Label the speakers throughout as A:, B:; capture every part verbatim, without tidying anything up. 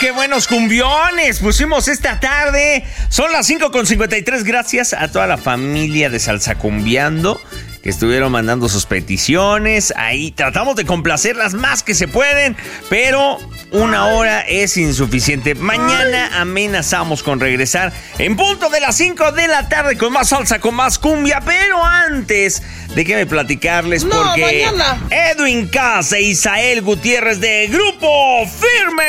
A: qué buenos cumbiones pusimos esta tarde. Son las cinco con cincuenta y tres. Gracias a toda la familia de Salsa Cumbiando que estuvieron mandando sus peticiones. Ahí tratamos de complacerlas más que se pueden, pero una hora es insuficiente. Mañana amenazamos con regresar en punto de las cinco de la tarde con más salsa, con más cumbia. Pero antes, déjenme platicarles no, porque mañana. Edwin Cass e Isael Gutiérrez de Grupo Firme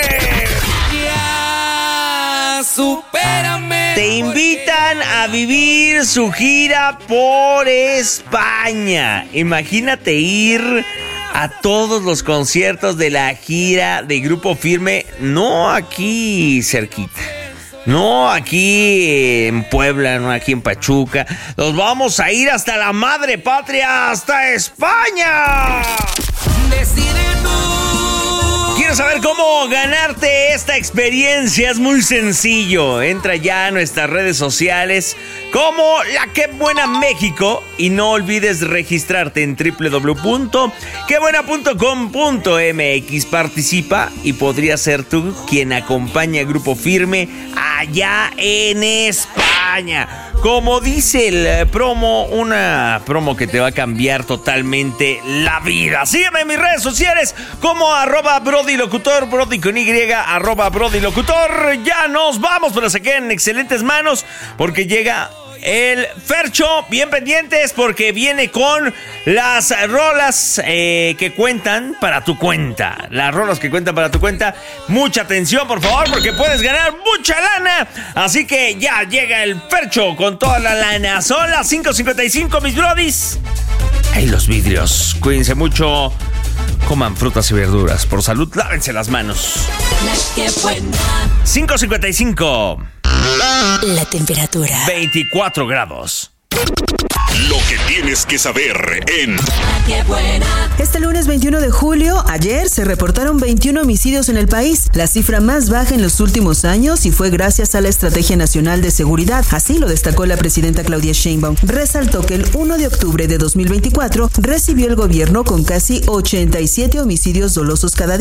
B: ya, supérame.
A: Te invitan a vivir su gira por España. Imagínate ir a todos los conciertos de la gira de Grupo Firme, no aquí cerquita, no aquí en Puebla, no aquí en Pachuca. Nos vamos a ir hasta la madre patria, hasta España.
B: Decide tú.
A: ¿Quieres saber cómo ganarte esta experiencia? Es muy sencillo. Entra ya a nuestras redes sociales como La Qué Buena México y no olvides registrarte en doble u doble u doble u punto qué buena punto com punto m x. Participa y podrías ser tú quien acompaña a Grupo Firme allá en España. Como dice el promo, una promo que te va a cambiar totalmente la vida. Sígueme en mis redes sociales como arroba Brody Locutor, Brody con Y, arroba Brody Locutor. Ya nos vamos, pero se queden en excelentes manos porque llega el Fercho. Bien pendientes porque viene con las rolas eh, que cuentan para tu cuenta. Las rolas que cuentan para tu cuenta. Mucha atención, por favor, porque puedes ganar mucha lana. Así que ya llega el Fercho con toda la lana. Son las cinco cincuenta y cinco, mis brodis. Ahí los vidrios. Cuídense mucho. Coman frutas y verduras. Por salud, lávense las manos. cinco cincuenta y cinco.
C: La temperatura
A: veinticuatro grados.
D: Lo que tienes que saber en
C: Este lunes veintiuno de julio, ayer se reportaron veintiuno homicidios en el país, la cifra más baja en los últimos años y fue gracias a la Estrategia Nacional de Seguridad. Así lo destacó la presidenta Claudia Sheinbaum. Resaltó que el primero de octubre de dos mil veinticuatro recibió el gobierno con casi ochenta y siete homicidios dolosos cada día.